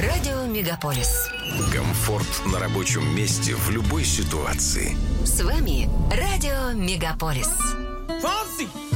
Радио Мегаполис. Комфорт на рабочем месте в любой ситуации. С вами Радио Мегаполис. Фанси!